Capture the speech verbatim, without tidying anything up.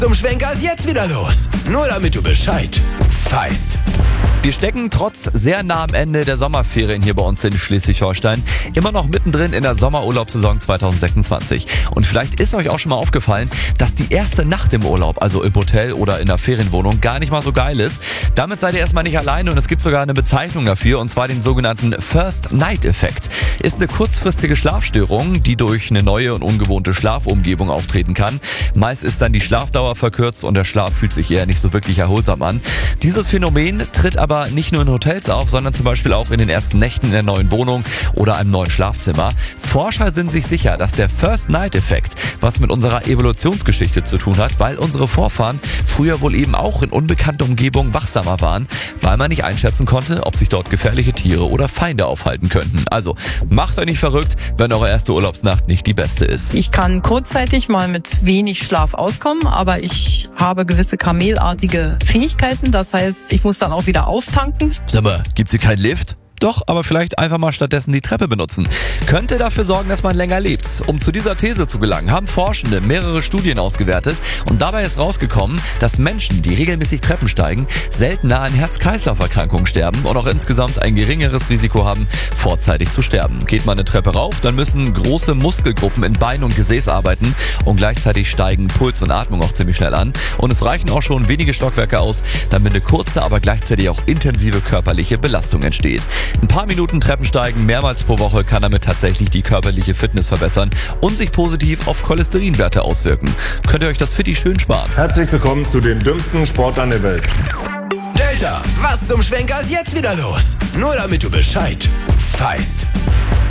Zum Schwenker ist jetzt wieder los. Nur damit du Bescheid weißt. Wir stecken trotz sehr nah am Ende der Sommerferien hier bei uns in Schleswig-Holstein immer noch mittendrin in der Sommerurlaubssaison zwanzig sechsundzwanzig. Und vielleicht ist euch auch schon mal aufgefallen, dass die erste Nacht im Urlaub, also im Hotel oder in der Ferienwohnung, gar nicht mal so geil ist. Damit seid ihr erstmal nicht alleine und es gibt sogar eine Bezeichnung dafür, und zwar den sogenannten First Night Effekt. Ist eine kurzfristige Schlafstörung, die durch eine neue und ungewohnte Schlafumgebung auftreten kann. Meist ist dann die Schlafdauer verkürzt und der Schlaf fühlt sich eher nicht so wirklich erholsam an. Dieses Phänomen tritt aber aber nicht nur in Hotels auf, sondern zum Beispiel auch in den ersten Nächten in der neuen Wohnung oder einem neuen Schlafzimmer. Forscher sind sich sicher, dass der First-Night-Effekt was mit unserer Evolutionsgeschichte zu tun hat, weil unsere Vorfahren früher wohl eben auch in unbekannter Umgebung wachsamer waren, weil man nicht einschätzen konnte, ob sich dort gefährliche Tiere oder Feinde aufhalten könnten. Also macht euch nicht verrückt, wenn eure erste Urlaubsnacht nicht die beste ist. Ich kann kurzzeitig mal mit wenig Schlaf auskommen, aber ich habe gewisse kamelartige Fähigkeiten. Das heißt, ich muss dann auch wieder auftanken. Sag mal, gibt's hier keinen Lift? Doch, aber vielleicht einfach mal stattdessen die Treppe benutzen. Könnte dafür sorgen, dass man länger lebt. Um zu dieser These zu gelangen, haben Forschende mehrere Studien ausgewertet und dabei ist rausgekommen, dass Menschen, die regelmäßig Treppen steigen, seltener an Herz-Kreislauf-Erkrankungen sterben und auch insgesamt ein geringeres Risiko haben, vorzeitig zu sterben. Geht man eine Treppe rauf, dann müssen große Muskelgruppen in Bein und Gesäß arbeiten und gleichzeitig steigen Puls und Atmung auch ziemlich schnell an. Und es reichen auch schon wenige Stockwerke aus, damit eine kurze, aber gleichzeitig auch intensive körperliche Belastung entsteht. Ein paar Minuten Treppensteigen mehrmals pro Woche kann damit tatsächlich die körperliche Fitness verbessern und sich positiv auf Cholesterinwerte auswirken. Könnt ihr euch das Fitti schön sparen. Herzlich willkommen zu den dümmsten Sportlern der Welt. Delta, was zum Schwenker ist jetzt wieder los? Nur damit du Bescheid weißt.